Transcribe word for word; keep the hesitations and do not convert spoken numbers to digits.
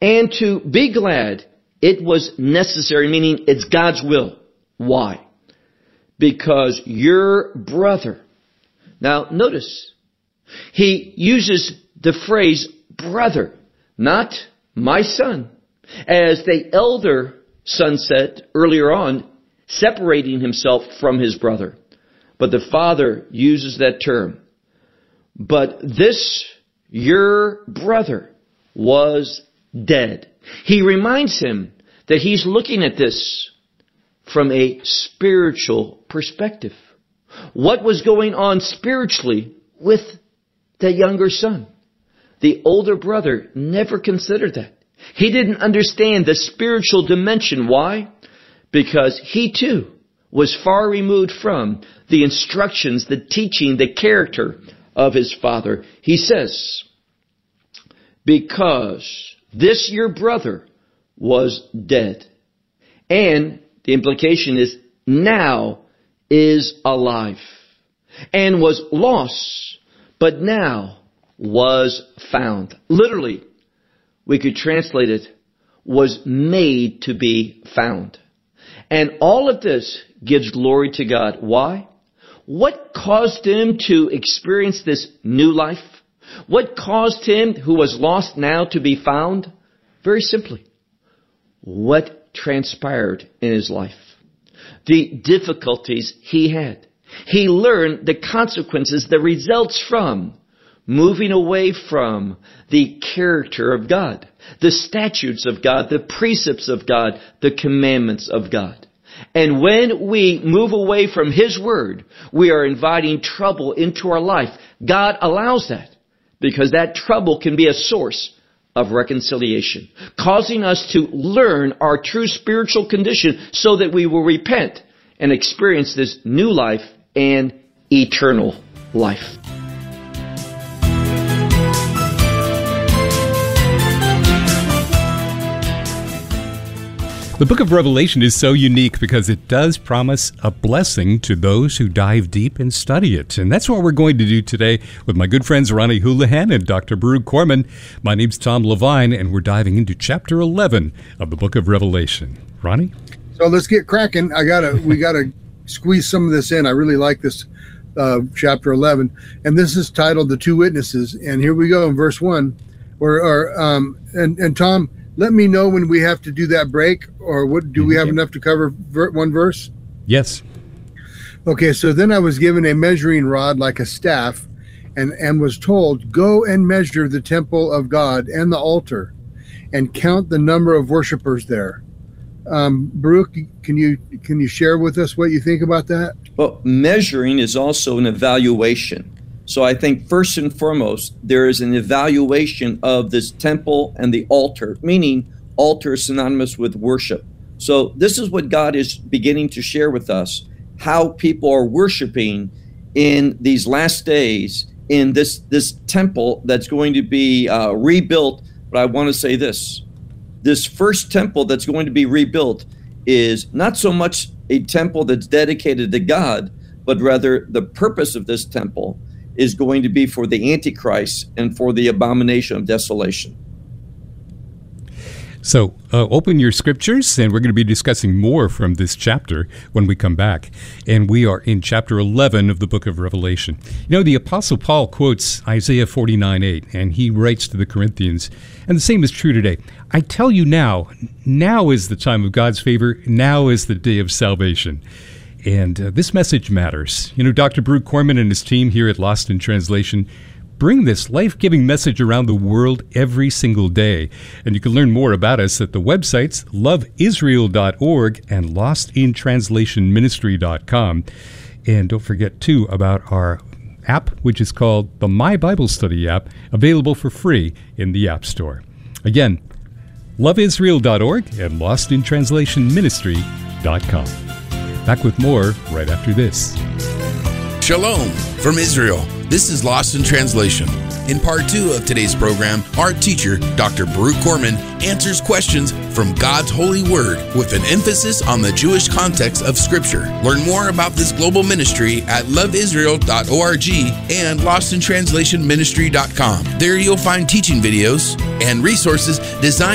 And to be glad, it was necessary, meaning it's God's will. Why? Because your brother. Now notice, he uses the phrase brother, not my son. As the elder son said earlier on, separating himself from his brother. But the father uses that term. But this, your brother, was dead. He reminds him that he's looking at this from a spiritual perspective. What was going on spiritually with the younger son? The older brother never considered that. He didn't understand the spiritual dimension. Why? Because he too was far removed from the instructions, the teaching, the character of his father. He says, because this your brother was dead. And the implication is now is alive. And was lost, but now was found. Literally, we could translate it, was made to be found. And all of this gives glory to God. Why? What caused him to experience this new life? What caused him, who was lost now, to be found? Very simply, what transpired in his life. The difficulties he had. He learned the consequences, the results from moving away from the character of God, the statutes of God, the precepts of God, the commandments of God. And when we move away from His Word, we are inviting trouble into our life. God allows that because that trouble can be a source of reconciliation, causing us to learn our true spiritual condition so that we will repent and experience this new life and eternal life. The book of Revelation is so unique because it does promise a blessing to those who dive deep and study it. And that's what we're going to do today with my good friends Ronnie Houlihan and Doctor Baruch Corman. My name's Tom Levine, and we're diving into chapter eleven of the book of Revelation. Ronnie? So let's get cracking. I gotta, we gotta squeeze some of this in. I really like this uh, chapter eleven. And this is titled The Two Witnesses. And here we go in verse one. Or, or um, and, and Tom, let me know when we have to do that break, or what? Do we have enough to cover ver- one verse? Yes. Okay, so then I was given a measuring rod like a staff, and, and was told, go and measure the temple of God and the altar, and count the number of worshipers there. Um, Baruch, can you can you share with us what you think about that? Well, measuring is also an evaluation. So I think first and foremost, there is an evaluation of this temple and the altar, meaning altar is synonymous with worship. So this is what God is beginning to share with us, how people are worshiping in these last days in this, this temple that's going to be uh, rebuilt. But I want to say this, this first temple that's going to be rebuilt is not so much a temple that's dedicated to God, but rather the purpose of this temple is going to be for the Antichrist and for the abomination of desolation. So uh, open your scriptures, and we're going to be discussing more from this chapter when we come back. And we are in chapter eleven of the book of Revelation. You know, the Apostle Paul quotes Isaiah forty-nine eight, and he writes to the Corinthians, and the same is true today. I tell you now, now is the time of God's favor, now is the day of salvation. And uh, this message matters. You know, Doctor Baruch Corman and his team here at Lost in Translation bring this life-giving message around the world every single day. And you can learn more about us at the websites love israel dot org and lost in translation ministry dot com. And don't forget, too, about our app, which is called the My Bible Study app, available for free in the App Store. Again, love israel dot org and lost in translation ministry dot com. Back with more right after this. Shalom from Israel. This is Lost in Translation. In part two of today's program, our teacher, Doctor Baruch Corman, answers questions from God's holy word with an emphasis on the Jewish context of Scripture. Learn more about this global ministry at love israel dot org and lost in translation ministry dot com. There you'll find teaching videos and resources designed